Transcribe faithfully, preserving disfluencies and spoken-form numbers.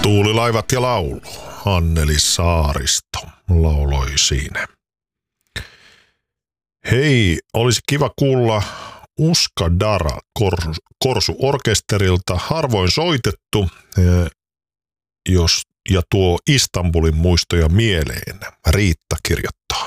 Tuulilaivat ja laulu. Anneli Saaristo lauloi siinä. Hei, olisi kiva kuulla Uska Dara Korsu, Korsu-orkesterilta. Harvoin soitettu, jos, ja tuo Istanbulin muistoja mieleen. Riitta kirjoittaa.